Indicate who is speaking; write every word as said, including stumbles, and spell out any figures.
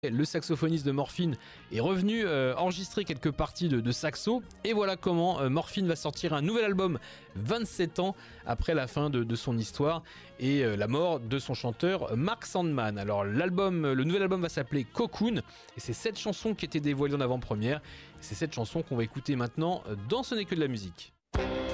Speaker 1: Le saxophoniste de Morphine est revenu euh, enregistrer quelques parties de, de saxo et voilà comment euh, Morphine va sortir un nouvel album vingt-sept ans après la fin de, de son histoire et euh, la mort de son chanteur Mark Sandman. Alors l'album, le nouvel album va s'appeler Cocoon et c'est cette chanson qui était dévoilée en avant-première. C'est cette chanson qu'on va écouter maintenant dans Ce n'est que de la musique.